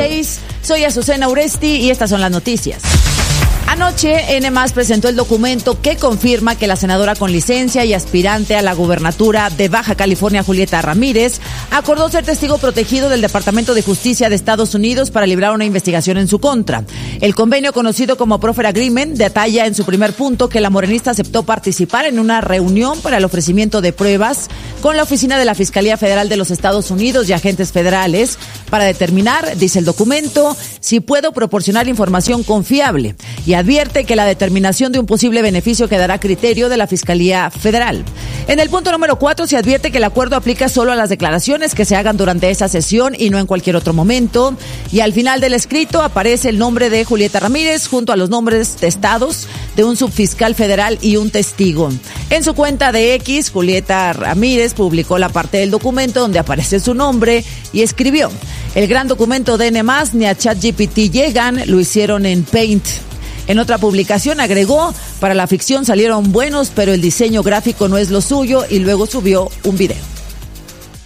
6. Soy Azucena Uresti y estas son las noticias. Anoche, N+ presentó el documento que confirma que la senadora con licencia y aspirante a la gubernatura de Baja California, Julieta Ramírez, acordó ser testigo protegido del Departamento de Justicia de Estados Unidos para librar una investigación en su contra. El convenio, conocido como Proffer Agreement, detalla en su primer punto que la morenista aceptó participar en una reunión para el ofrecimiento de pruebas con la oficina de la Fiscalía Federal de los Estados Unidos y agentes federales para determinar, dice el documento, si puedo proporcionar información confiable, y advierte que la determinación de un posible beneficio quedará a criterio de la Fiscalía Federal. En el punto número 4 se advierte que el acuerdo aplica solo a las declaraciones que se hagan durante esa sesión y no en cualquier otro momento. Y al final del escrito aparece el nombre de Julieta Ramírez junto a los nombres testados de un subfiscal federal y un testigo. En su cuenta de X, Julieta Ramírez publicó la parte del documento donde aparece su nombre y escribió: el gran documento de N+, ni a ChatGPT llegan, lo hicieron en Paint. En otra publicación agregó: para la ficción salieron buenos, pero el diseño gráfico no es lo suyo, y luego subió un video.